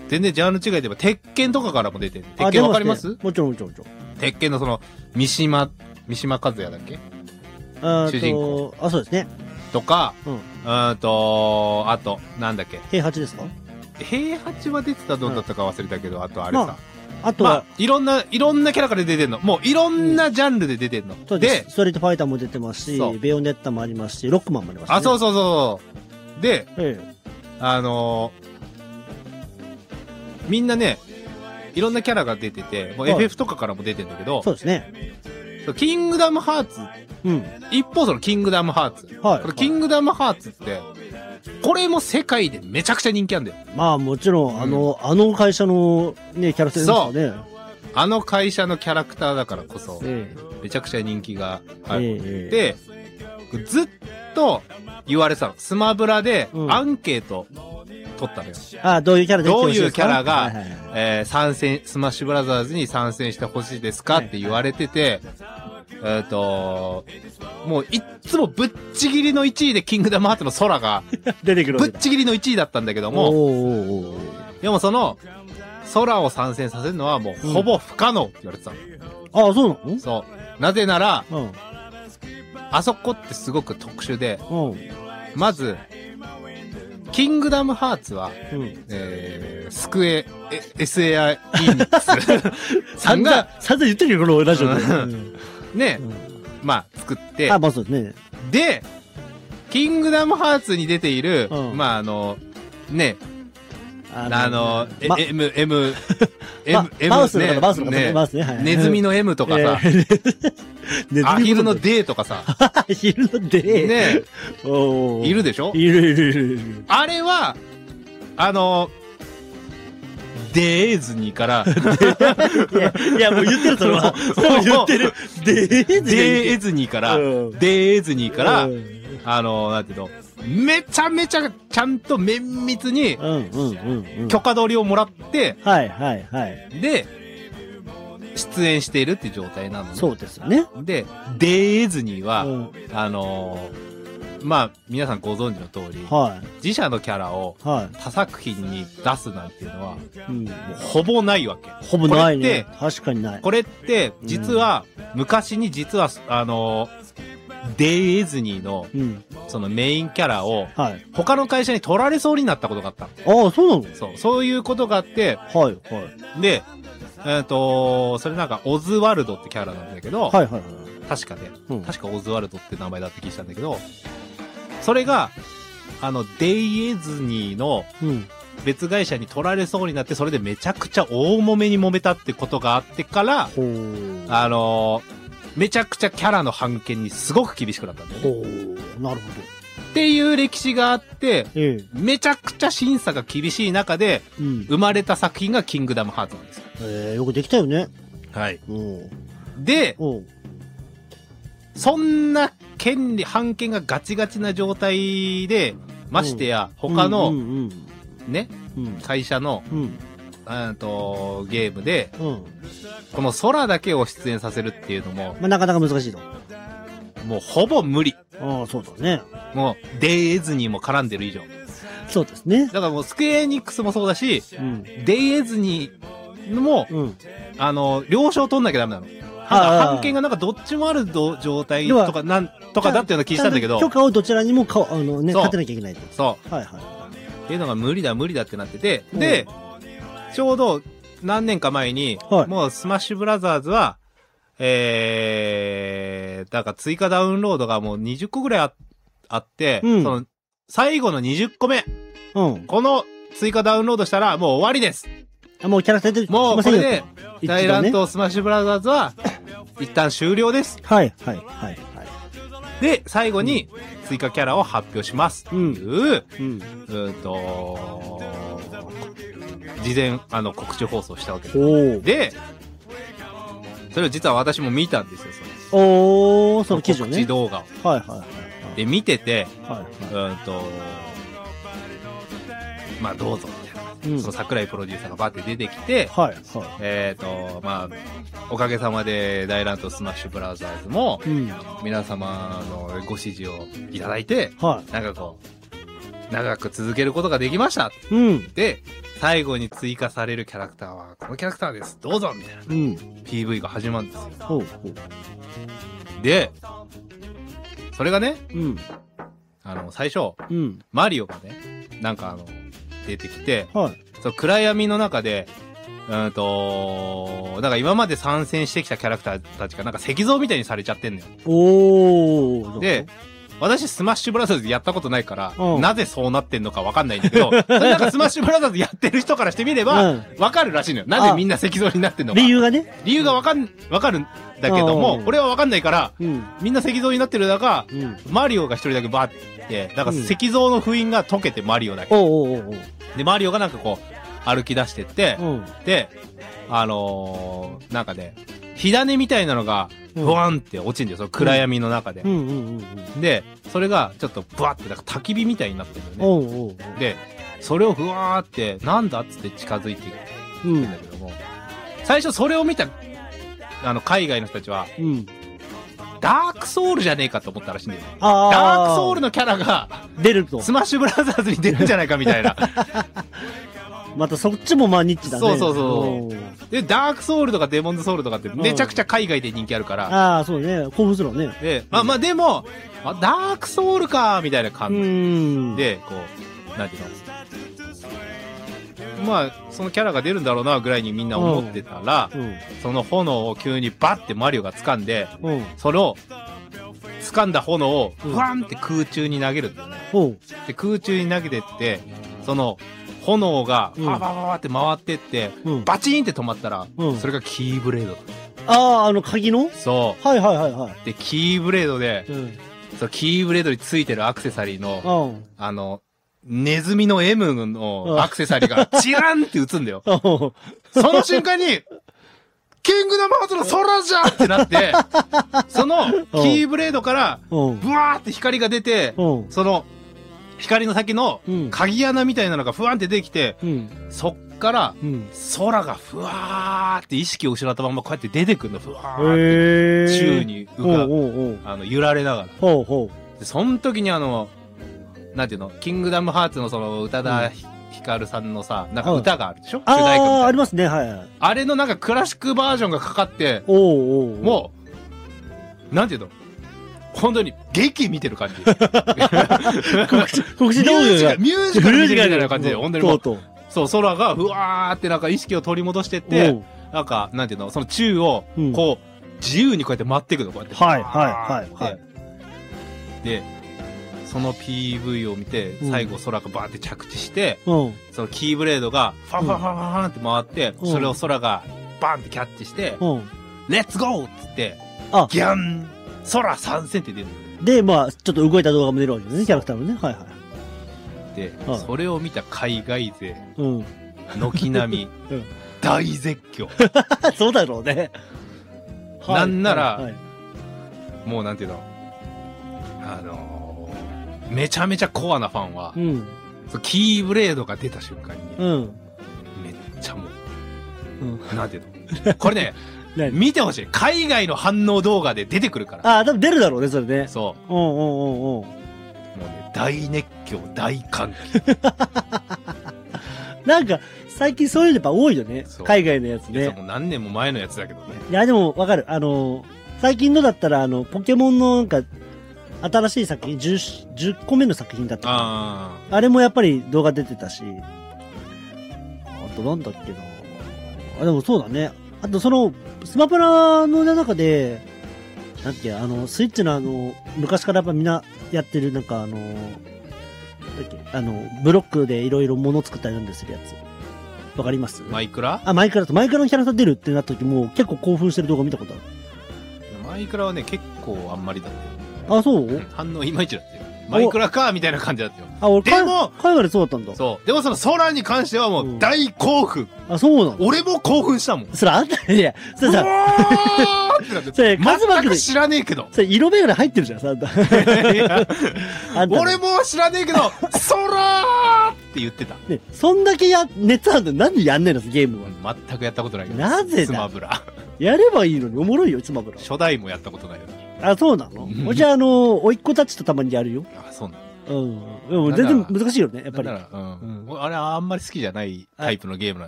全然ジャンル違いで言えば、鉄拳とかからも出てる。鉄拳わかります？ もちろんもちろんもちろん。 鉄拳のその、三島和也だっけ？主人公。 あ、そうですね。 とか、 うん。 あと、なんだっけ？ 平八ですか？ 平八は出てたどうだったか忘れたけど、あとあれさ。 あとは、 いろんなキャラから出てんの。もういろんなジャンルで出てんの。 そうです。ストリートファイターも出てますし、ベヨネッタもありますし、ロックマンもありますし、ね。 そう。で、みんなね、いろんなキャラが出てて、もう FF とかからも出てんだけど、 そうですね。 キングダムハーツ。 うん。 一方そのキングダムハーツ。はい。これキングダムハーツって、これも世界でめちゃくちゃ人気あんだよ。 まあもちろん、あの会社のね、キャラクターですよね。そう。 あの会社のキャラクターだからこそ、めちゃくちゃ人気がある。で、ずっと言われてたの。スマブラでアンケート取ったのよ。 どういうキャラどういうキャラが、参戦、スマッシュブラザーズに参戦してほしいですかって言われてて、もういっつもぶっちぎりの1位でキングダムハーツの空が、 出てくるぶっちぎりの1位だったんだけども、でもその、空を参戦させるのはもうほぼ不可能って言われてたの。 そうなの？ そう。なぜなら、あそこってすごく特殊で、まず、キングダムハーツは、スクエ、SAI イニックスさんが、 散々言ってるよ、このラジオで。 ね、まあ、作って、 まあそうですね。 で、キングダムハーツに出ている、まあね、 マウスね。 ネズミの M とかさ、アヒルの D とかさ、 アヒルの D？ ね、いるでしょ？ いる。 あれは、デーズニーから、 いや、もう言ってる、それは。もう言ってる。 デーズニーから、なんていうの、めちゃめちゃちゃんと綿密に、許可取りをもらって、で、出演しているっていう状態なので。 そうですよね。 で、デーズニーは、まあ、皆さんご存知の通り、自社のキャラを他作品に出すなんていうのは、もうほぼないわけ。 ほぼないね。確かにない。 これって、実は、昔に実は、デイズニーの、そのメインキャラを、他の会社に取られそうになったことがあった。 そうなの？ そういうことがあって、で、それなんか、オズワルドってキャラなんだけど、確かね、確かオズワルドって名前だって聞いたんだけど、それが、デイズニーの別会社に取られそうになって、それでめちゃくちゃ大揉めに揉めたってことがあってから、めちゃくちゃキャラの判権にすごく厳しくなったんだよね。 なるほど。 っていう歴史があって、めちゃくちゃ審査が厳しい中で、生まれた作品がキングダムハーツなんですよ。 よくできたよね。 はい。で、そんな判権がガチガチな状態で、ましてや、他の、ね、会社の、ゲームで、この空だけを出演させるっていうのも、 なかなか難しいと。 もうほぼ無理。 そうだね。 もう、デイズニーも絡んでる以上。 そうですね。 だからもう、スクエアエニックスもそうだし、デイズニーも、了承取んなきゃダメなの。判権がなんかどっちもある状態とか、とかだっていうのを聞いたんだけど。 許可をどちらにも立てなきゃいけないと。 そう。っていうのが無理だってなってて、で、ちょうど何年か前に、もうスマッシュブラザーズは、だから追加ダウンロードがもう20個ぐらいあって、その、最後の20個目。この追加ダウンロードしたらもう終わりです。 もうキャラクター出てきもうこれで、大乱闘スマッシュブラザーズは、一旦終了です。で、最後に追加キャラを発表しますっていう、事前、告知放送したわけです。で、それを実は私も見たんですよ、 その記事をね。 告知動画を。で、見てて、まあどうぞ、みたいな。その桜井プロデューサーがバーって出てきて、まあ、おかげさまで大乱闘スマッシュブラザーズも、皆様のご支持をいただいて、なんかこう、長く続けることができました。で、 最後に追加されるキャラクターは、このキャラクターです。どうぞみたいな。PV が始まるんですよ。で、それがね、最初、マリオがね、なんか出てきて、そう暗闇の中で、なんか今まで参戦してきたキャラクターたちがなんか石像みたいにされちゃってんのよ。で、私スマッシュブラザーズやったことないから、なぜそうなってんのかわかんないんだけど、それなんかスマッシュブラザーズやってる人からしてみれば、わかるらしいのよ。なぜみんな石像になってんのか。 理由がね。 理由がわかるんだけども、俺はわかんないから、みんな石像になってる中、マリオが一人だけバーって、だから石像の封印が解けてマリオだけ。で、マリオがなんかこう、歩き出してって、で、なんかね、火種みたいなのが、ブワンって落ちるんだよ、その暗闇の中で。で、それがちょっとブワって、なんか焚き火みたいになってるよね。で、それをふわーって、なんだっつって近づいていくんだけども、最初それを見た、海外の人たちは、ダークソウルじゃねえかと思ったらしいんだよね。ダークソウルのキャラが、 出ると。 スマッシュブラザーズに出るんじゃないかみたいな。 またそっちもまあニッチだね。 そうで、ダークソウルとかデモンズソウルとかってめちゃくちゃ海外で人気あるから。 ああ、そうね。興奮するわね。 で、まあでも、ダークソウルかみたいな感じで、こう、なんていうの、まあ、そのキャラが出るんだろうなぐらいにみんな思ってたら、その炎を急にバッてマリオが掴んで、それを、掴んだ炎を、ふわんって空中に投げるんだよね。で、空中に投げてって、その、炎が、パパパパって回ってって、バチーンって止まったら、それがキーブレード。 鍵の？ そう。 はい。 で、キーブレードで、そう、キーブレードについてるアクセサリーの、ネズミの M のアクセサリーがチランって撃つんだよ。その瞬間に、キングダムハーツの空じゃんってなって、そのキーブレードから、ブワーって光が出て、その、光の先の鍵穴みたいなのがふわんって出てきて、そっから、空がふわーって意識を失ったままこうやって出てくるの、ふわーって。宙に揺られながら。で、その時になんていうの、キングダムハーツのその、宇多田ヒカルさんのさ、なんか歌があるでしょ？主題歌みたいな。 ありますね、はい。 あれのなんかクラシックバージョンがかかって、もう、なんていうの、本当に劇見てる感じ。 告知動画が。 ミュージカル見てるみたいな感じで、本当にもう。そう、空がふわーってなんか意識を取り戻してって、なんか、なんていうの、その宙を、こう、自由にこうやって舞っていくの、こうやって。はい。で、その PV を見て、最後空がバーって着地して、そのキーブレードが、ファンファンファンファンって回って、それを空がバンってキャッチして、レッツゴーっつって、ギャン空参戦って出るの。 で、まあ、ちょっと動いた動画も出るわけですね、キャラクターのね。はいはい。 で、それを見た海外勢、軒並み、大絶叫。 そうだろうね。 なんなら、もうなんていうの、めちゃめちゃコアなファンは、キーブレードが出た瞬間に、めっちゃもう、なんていうの、これね、見てほしい。海外の反応動画で出てくるから。 多分出るだろうね、それね。 そう。もうね、大熱狂、大歓喜。 なんか、最近そういうのやっぱ多いよね。海外のやつね。 もう何年も前のやつだけどね。 いや、でもわかる。最近のだったら、ポケモンのなんか、新しい作品、10個目の作品だったかな。あれもやっぱり動画出てたし。あとなんだっけな。でもそうだね。あとその、スマブラの中で、なんていうスイッチの昔からやっぱみんなやってるなんかなんだっけ、ブロックでいろいろ物作ったりなんでするやつ。わかります？ マイクラマイクラのキャラクター出るってなった時も結構興奮してる動画見たことある。 マイクラはね、結構あんまりだったよ。そう？ 反応いまいちだったよ。マイクラかみたいな感じだったよ。 俺、でも、海外でそうだったんだ。 そう。でもその空に関してはもう大興奮。 そうなの？ 俺も興奮したもん。 それあんた、いや、それさ、それ、 全く知らねえけど。 それ、色眼鏡入ってるじゃん、さ、 俺も知らねえけど、空って言ってた。 ね、そんだけ熱あるのなんでやんねえの、ゲームは。全くやったことないけど。 なぜだ？ スマブラ。 やればいいのに、おもろいよ、スマブラ。 初代もやったことないよ。 そうなの？じゃあ、甥っ子たちとたまにやるよ。 そうなうん。でも全然難しいよね、やっぱり。 あれあんまり好きじゃないタイプのゲームなん